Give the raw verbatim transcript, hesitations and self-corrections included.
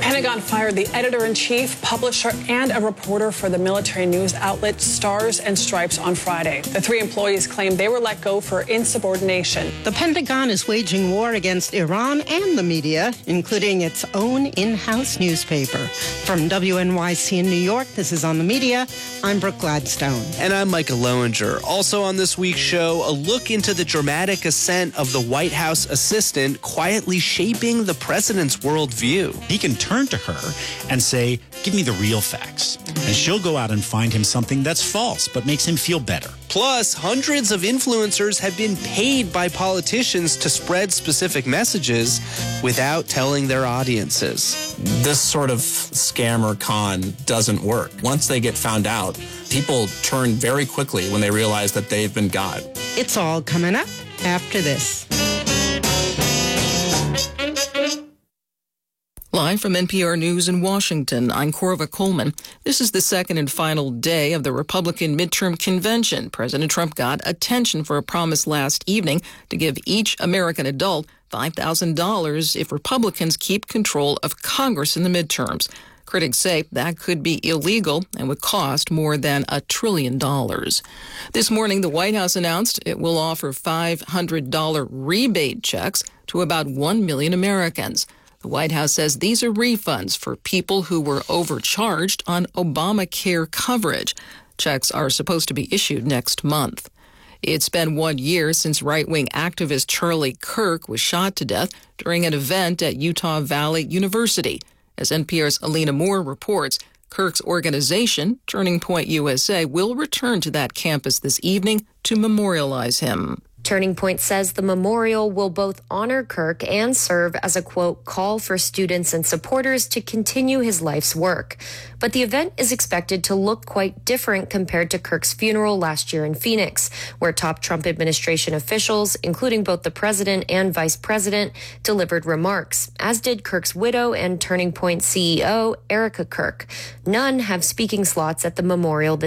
Pentagon fired the editor-in-chief, publisher, and a reporter for the military news outlet Stars and Stripes on Friday. The three employees claimed they were let go for insubordination. The Pentagon is waging war against Iran and the media, including its own in-house newspaper. From W N Y C in New York, this is On the Media. I'm Brooke Gladstone. And I'm Micah Lowinger. Also on this week's show, a look into the dramatic ascent of the White House assistant quietly shaping the president's worldview. He can turn to her and say, give me the real facts. And she'll go out and find him something that's false, but makes him feel better. Plus, hundreds of influencers have been paid by politicians to spread specific messages without telling their audiences. This sort of scam or con doesn't work. Once they get found out, people turn very quickly when they realize that they've been got. It's all coming up after this. Live from N P R News in Washington, I'm Corva Coleman. This is the second and final day of the Republican midterm convention. President Trump got attention for a promise last evening to give each American adult five thousand dollars if Republicans keep control of Congress in the midterms. Critics say that could be illegal and would cost more than a trillion dollars. This morning, the White House announced it will offer five hundred dollars rebate checks to about one million Americans. The White House says these are refunds for people who were overcharged on Obamacare coverage. Checks are supposed to be issued next month. It's been one year since right-wing activist Charlie Kirk was shot to death during an event at Utah Valley University. As N P R's Alina Moore reports, Kirk's organization, Turning Point U S A, will return to that campus this evening to memorialize him. Turning Point says the memorial will both honor Kirk and serve as a, quote, call for students and supporters to continue his life's work. But the event is expected to look quite different compared to Kirk's funeral last year in Phoenix, where top Trump administration officials, including both the president and vice president, delivered remarks, as did Kirk's widow and Turning Point C E O, Erica Kirk. None have speaking slots at the memorial this